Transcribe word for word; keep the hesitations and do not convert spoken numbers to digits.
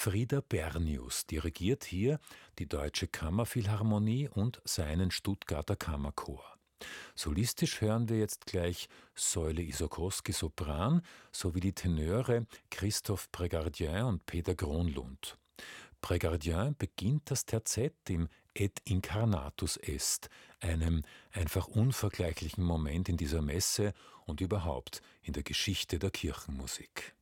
Frieder Bernius dirigiert hier die Deutsche Kammerphilharmonie und seinen Stuttgarter Kammerchor. Solistisch hören wir jetzt gleich Säule Isokowski Sopran sowie die Tenöre Christoph Prégardien und Peter Gronlund. Prégardien beginnt das Terzett im Et incarnatus est, einem einfach unvergleichlichen Moment in dieser Messe und überhaupt in der Geschichte der Kirchenmusik.